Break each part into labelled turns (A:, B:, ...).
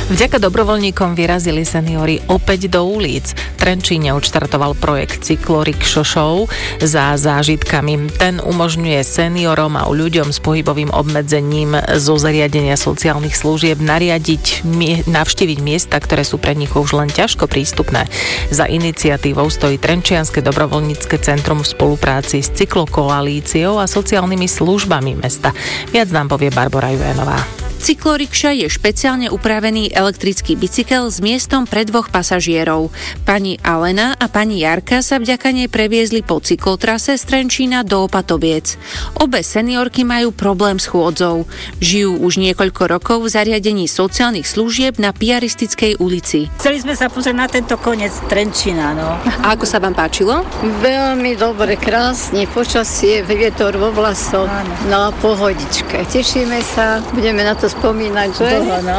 A: Vďaka dobrovoľníkom vyrazili seniori opäť do ulic. V Trenčíne odštartoval projekt Cyklorikšo Show za zážitkami. Ten umožňuje seniorom a ľuďom s pohybovým obmedzením zo zariadenia sociálnych služieb navštíviť miesta, ktoré sú pre nich už len ťažko prístupné. Za iniciatívou stojí Trenčianske dobrovoľnícke centrum v spolupráci s Cyklokoalíciou a sociálnymi službami mesta. Viac nám povie Barbora Jurenová.
B: Cyklorikša je špeciálne upravený elektrický bicykel s miestom pre 2 pasažierov. Pani Alena a pani Jarka sa vďaka nej previezli po cyklotrase z Trenčína do Opatoviec. Obe seniorky majú problém s chôdzou. Žijú už niekoľko rokov v zariadení sociálnych služieb na Piaristickej ulici.
C: Chceli sme sa pozrieť na tento koniec Trenčína, no.
B: A ako sa vám páčilo?
D: Veľmi dobre, krásne, počasie, vietor vo vlasoch, no pohodičke. Tešíme sa, budeme na to spomínať, že?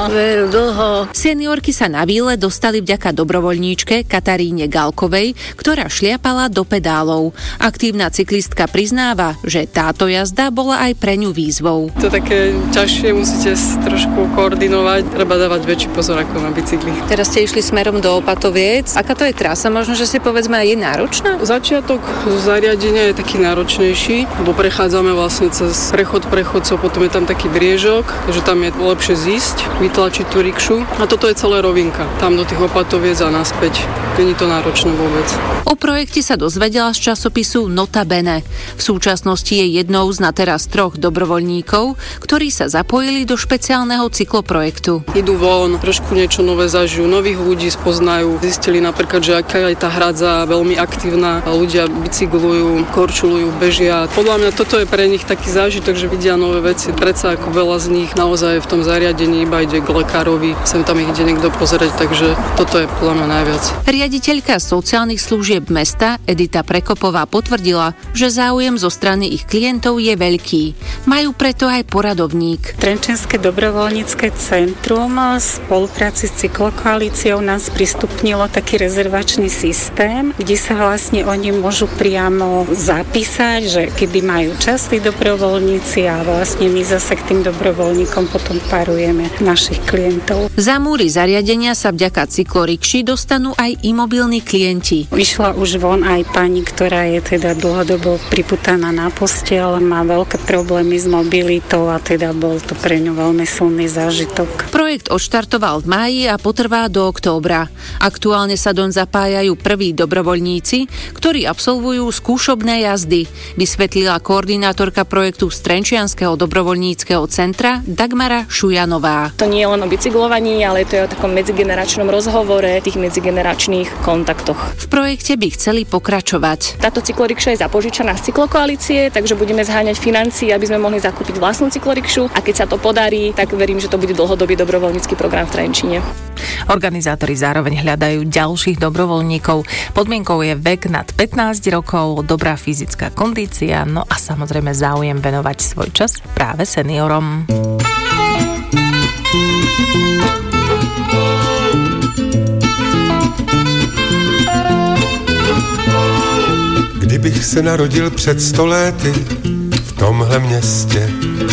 D: Dlho.
B: Seniorky sa na výlet dostali vďaka dobrovoľníčke Kataríne Galkovej, ktorá šliapala do pedálov. Aktívna cyklistka priznáva, že táto jazda bola aj pre ňu výzvou.
E: To také ťažšie, musíte trošku koordinovať, treba dávať väčší pozor ako na bicykli.
B: Teraz ste išli smerom do Opatoviec. Aká to je trasa? Možno, že si povedzme aj je náročná?
E: Začiatok zariadenia je taký náročnejší, lebo prechádzame vlastne cez prechodcov, potom je tam taký briežok, takže tam je lepšie zísť, vytlačiť tú rikšu. A toto je celé rovinka. Tam do tých Opatoviec a naspäť. Nie je to náročné vôbec.
B: O projekte sa dozvedela z časopisu Nota Bene. V súčasnosti je jednou z na teraz 3 dobrovoľníkov, ktorí sa zapojili do špeciálneho cykloprojektu.
E: Idú von, trošku niečo nové zažijú, nových ľudí spoznajú. Zistili napríklad, že aká je tá hradza veľmi aktívna a ľudia bicyklujú, korčulujú, bežia. Podľa mňa toto je pre nich taký zážitok, že vidia nové veci. Predsa ako veľa z nich naozaj v tom zariadení iba ide k lekárovi, sem tam ich ide niekto pozrieť, takže toto je podľa mňa najviac.
B: Riaditeľka sociálnych služieb mesta Edita Prekopová potvrdila, že záujem zo strany ich klientov je veľký. Majú preto aj poradovník.
F: Trenčianske dobrovoľnícke centrum v spolupráci s Cyklokoalíciou nám sprístupnilo taký rezervačný systém, kde sa vlastne oni môžu priamo zapísať, že kedy majú čas tí dobrovoľníci a vlastne my zase k tým dobrovoľníkom potom parujeme našich klientov.
B: Za múry zariadenia sa vďaka cyklorikši dostanú aj imobilní klienti.
F: Vyšla už von aj pani, ktorá je teda dlhodobo priputaná na posteľ, má veľké problémy s mobilitou a teda bol to pre ňu veľmi silný zážitok.
B: Projekt odštartoval v máji a potrvá do októbra. Aktuálne sa doň zapájajú prví dobrovoľníci, ktorí absolvujú skúšobné jazdy, vysvetlila koordinátorka projektu z Trenčianskeho dobrovoľníckeho centra Dagmara Šujanová.
G: To nie je len o bicyklovaní, ale to je o takom medzigeneračnom rozhovore, tých medzigeneračných kontaktoch.
B: V projekte by chceli pokračovať.
G: Táto cyklorikša je zapožičaná z Cyklokoalície, takže budeme zháňať financie, aby sme mohli zakúpiť vlastnú cyklorikšu a keď sa to podarí, tak verím, že to bude dlhodobý dobrovoľnícky program v Trenčíne.
A: Organizátori zároveň hľadajú ďalších dobrovoľníkov. Podmienkou je vek nad 15 rokov, dobrá fyzická kondícia, no a samozrejme záujem venovať svoj čas práve seniorom.
H: Kdybych se narodil před 100 lety v tomhle městě,